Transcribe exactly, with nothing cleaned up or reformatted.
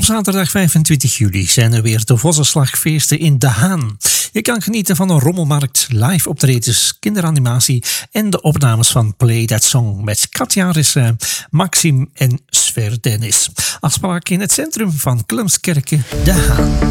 zaterdag vijfentwintig juli zijn er weer de Vossenslagfeesten in De Haan. Je kan genieten van een rommelmarkt, live optredens, kinderanimatie en de opnames van Play That Song met Katja Risse, Maxime en Sver Dennis. Afspraak in het centrum van Klemskerke, De Haan.